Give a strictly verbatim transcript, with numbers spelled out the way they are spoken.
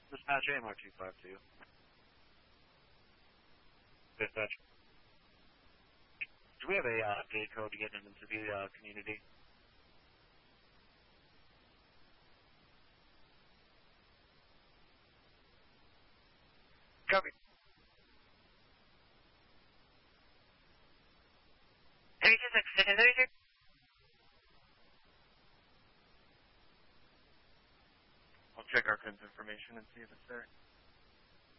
Dispatch A M R two five two. Dispatch. Do we have a uh, gate code to get into the uh, community? Copy. Three two six secondary sir. I'll check our P I N's information and see if it's there.